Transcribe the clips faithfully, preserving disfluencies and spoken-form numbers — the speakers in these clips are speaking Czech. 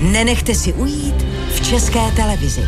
Nenechte si ujít v České televizi.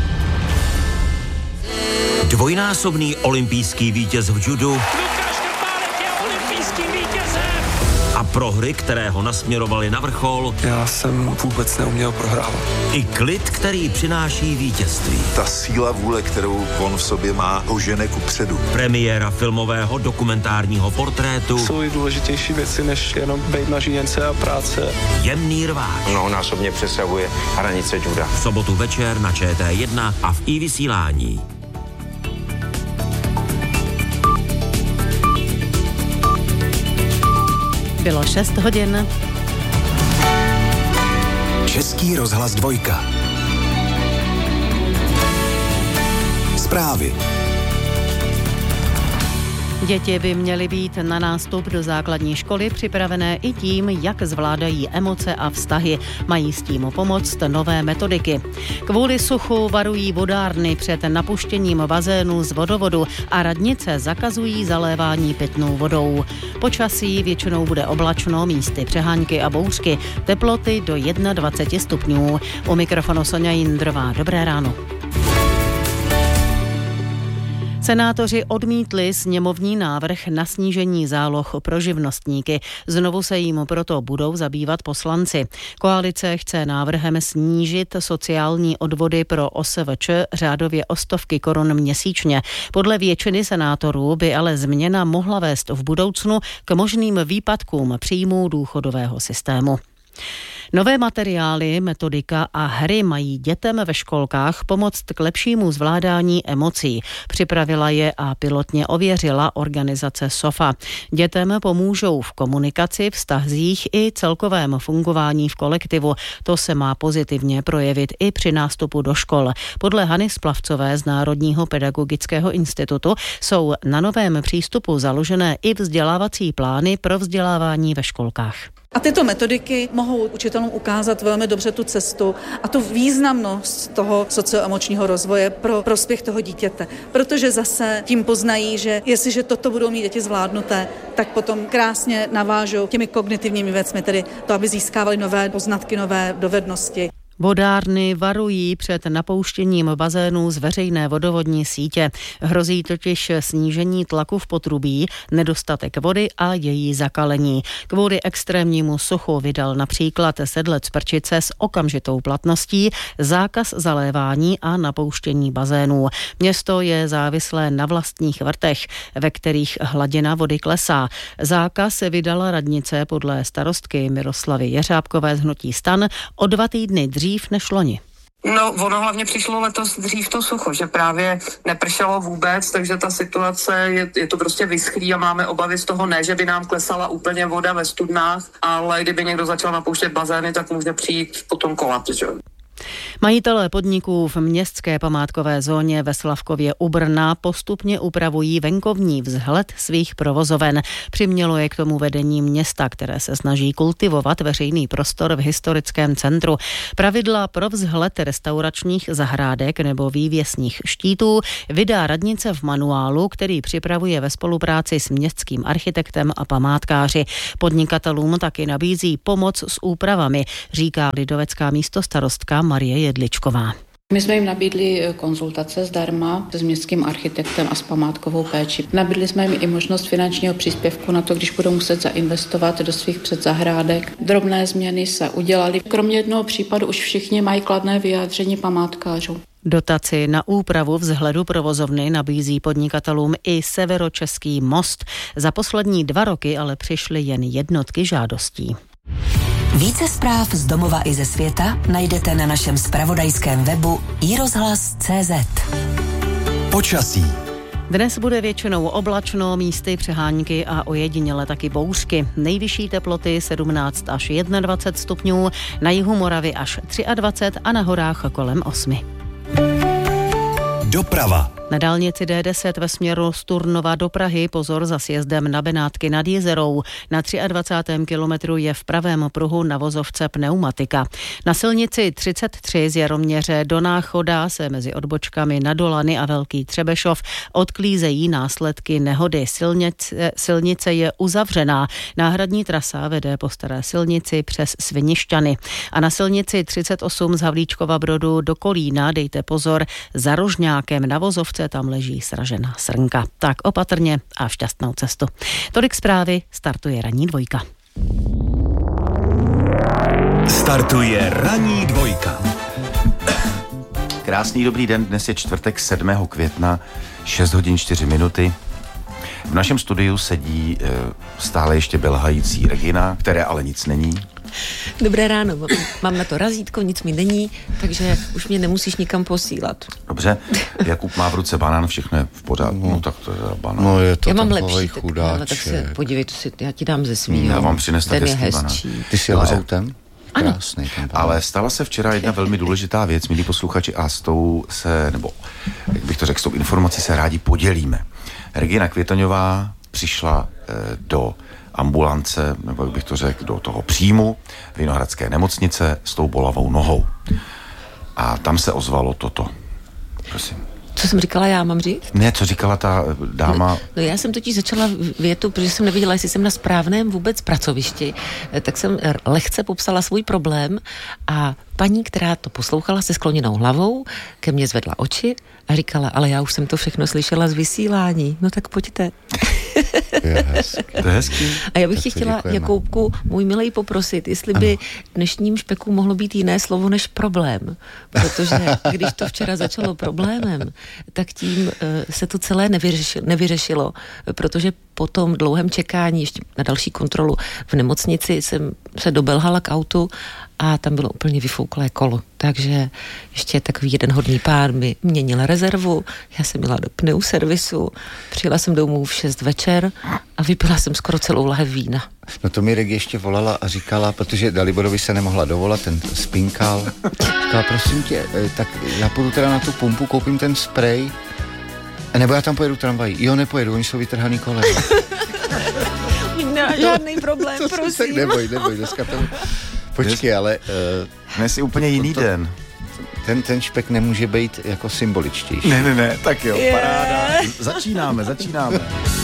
Dvojnásobný olympijský vítěz v judu Lukáš Krpálek je olympijským vítězem. A prohry, které ho nasměrovaly na vrchol. Já jsem vůbec neuměl prohrávat. I klid, který přináší vítězství. Ta síla vůle, kterou on v sobě má, ho žene kupředu. Premiéra filmového dokumentárního portrétu. Jsou i důležitější věci, než jenom být na žíněnce a práce. Jemný rváč. Mnohonásobně přesahuje hranice juda. V sobotu večer na Č T jedna a v iVysílání. Bylo šest hodin. Český rozhlas dvojka. Zprávy. Děti by měly být na nástup do základní školy připravené i tím, jak zvládají emoce a vztahy. Mají s tím pomoct nové metodiky. Kvůli suchu varují vodárny před napuštěním bazénu z vodovodu a radnice zakazují zalévání pitnou vodou. Počasí většinou bude oblačno, místy přehánky a bouřky. Teploty do dvacet jedna stupňů. U mikrofonu Sonja Jindrová. Dobré ráno. Senátoři odmítli sněmovní návrh na snížení záloh pro živnostníky. Znovu se jim proto budou zabývat poslanci. Koalice chce návrhem snížit sociální odvody pro O S V Č řádově o stovky korun měsíčně. Podle většiny senátorů by ale změna mohla vést v budoucnu k možným výpadkům příjmů důchodového systému. Nové materiály, metodika a hry mají dětem ve školkách pomoct k lepšímu zvládání emocí. Připravila je a pilotně ověřila organizace SOFA. Dětem pomůžou v komunikaci, vztazích i celkovém fungování v kolektivu. To se má pozitivně projevit i při nástupu do škol. Podle Hany Splavcové z Národního pedagogického institutu jsou na novém přístupu založené i vzdělávací plány pro vzdělávání ve školkách. A tyto metodiky mohou učitelům ukázat velmi dobře tu cestu a tu významnost toho socioemočního rozvoje pro prospěch toho dítěte. Protože zase tím poznají, že jestliže toto budou mít děti zvládnuté, tak potom krásně navážou těmi kognitivními věcmi, tedy to, aby získávali nové poznatky, nové dovednosti. Vodárny varují před napouštěním bazénů z veřejné vodovodní sítě. Hrozí totiž snížení tlaku v potrubí, nedostatek vody a její zakalení. Kvůli extrémnímu suchu vydal například Sedlec Prčice s okamžitou platností zákaz zalévání a napouštění bazénů. Město je závislé na vlastních vrtech, ve kterých hladina vody klesá. Zákaz vydala radnice podle starostky Miroslavy Jeřábkové z hnutí STAN o dva týdny dřív než loni. No, ono hlavně přišlo letos dřív to sucho, že právě nepršelo vůbec, takže ta situace je, je to prostě vyschlý a máme obavy z toho, ne, že by nám klesala úplně voda ve studnách, ale kdyby někdo začal napouštět bazény, tak může přijít potom kolaps, že? Majitelé podniků v městské památkové zóně ve Slavkově u Brna postupně upravují venkovní vzhled svých provozoven. Přimělo je k tomu vedení města, které se snaží kultivovat veřejný prostor v historickém centru. Pravidla pro vzhled restauračních zahrádek nebo vývěsních štítů vydá radnice v manuálu, který připravuje ve spolupráci s městským architektem a památkáři. Podnikatelům taky nabízí pomoc s úpravami, říká lidovecká místostarostka Marie Jedličková. My jsme jim nabídli konzultace zdarma s městským architektem a s památkovou péčí. Nabídli jsme jim i možnost finančního příspěvku na to, když budou muset zainvestovat do svých předzahrádek. Drobné změny se udělaly. Kromě jednoho případu už všichni mají kladné vyjádření památkářů. Dotaci na úpravu vzhledu provozovny nabízí podnikatelům i Severočeský most. Za poslední dva roky ale přišly jen jednotky žádostí. Více zpráv z domova i ze světa najdete na našem zpravodajském webu i rozhlas tečka cé zet. Počasí. Dnes bude většinou oblačno, místy přehánky a ojediněle taky bouřky. Nejvyšší teploty sedmnáct až dvacet jedna stupňů, na jihu Moravy až dvacet tři a na horách kolem osmi. Doprava. Na dálnici D deset ve směru z Turnova do Prahy pozor za sjezdem na Benátky nad Jizerou. Na dvacátém třetím kilometru je v pravém pruhu na vozovce pneumatika. Na silnici třicet tři z Jaroměře do Náchoda se mezi odbočkami na Dolany a Velký Třebešov odklízejí následky nehody. Silnice, silnice je uzavřená. Náhradní trasa vede po staré silnici přes Svinišťany. A na silnici třicet osm z Havlíčkova Brodu do Kolína dejte pozor, za Rožňákem na vozovce tam leží sražená srnka. Tak opatrně a šťastnou cestu. Tolik zprávy, startuje ranní dvojka. Startuje ranní dvojka. Krásný dobrý den, dnes je čtvrtek sedmého května, šest hodin čtyři minuty. V našem studiu sedí e, stále ještě belhající Regina, které ale nic není. Dobré ráno, mám na to razítko, nic mi není, takže už mě nemusíš nikam posílat. Dobře, Jakub má v ruce banán, všechno je v pořádku, no, no tak to je banán. No je to já mám lepší, tak, ale tak se podívej, to si, já ti dám ze svýho. Já vám přines tak hezký banán. Ty jsi jel autem? Krásný, ale stala se včera jedna velmi důležitá věc, milí posluchači, a s tou se, nebo jak bych to řekl, s tou informací se rádi podělíme. Regina Květoňová přišla e, do ambulance, nebo jak bych to řekl, do toho příjmu Vinohradské nemocnice s tou bolavou nohou. A tam se ozvalo toto. Prosím. Co jsem říkala, já mám říct? Ne, co říkala ta dáma? No, no já jsem totiž začala větu, protože jsem nevěděla, jestli jsem na správném vůbec pracovišti, tak jsem lehce popsala svůj problém a paní, která to poslouchala se skloněnou hlavou, ke mně zvedla oči a říkala, ale já už jsem to všechno slyšela z vysílání. No tak pojďte. Je hezky. To je hezky. A já bych tě chtěla, Jakoubku, můj milej, poprosit, jestli by dnešním špeku mohlo být jiné slovo než problém. Protože když to včera začalo problémem, tak tím uh, se to celé nevyřešilo, nevyřešilo, protože po tom dlouhém čekání ještě na další kontrolu v nemocnici jsem se dobelhala k autu a tam bylo úplně vyfouklé kolo. Takže ještě takový jeden hodný pán mi měnil rezervu, já jsem jela do pneuservisu, přijela jsem domů v šest večer a vypila jsem skoro celou lahev vína. No to mi Regi ještě volala a říkala, protože Daliborovi se nemohla dovolat, ten spinkal. Říkala, prosím tě, tak já půjdu teda na tu pumpu, koupím ten sprej, nebo já tam pojedu tramvají. Jo, nepojedu, oni jsou vytrhaný koleje. Ne, žádný problém, prosím. Tak neboj, neboj, dneska tam... Počkej, ale... Uh, dnes je úplně jiný to, den. Ten, ten špek nemůže být jako symboličtější. Ne, ne, ne, tak jo, yeah. Paráda. Začínáme, začínáme.